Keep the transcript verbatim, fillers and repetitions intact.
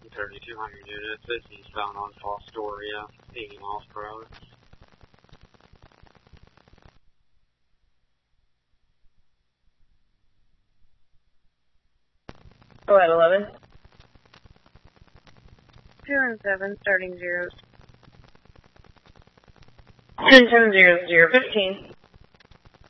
thirty-two hundred units, it's eastbound on Fostoria, eighty miles per hour. Oh, at eleven. Two and seven, starting zeros. Ten ten zero zero fifteen.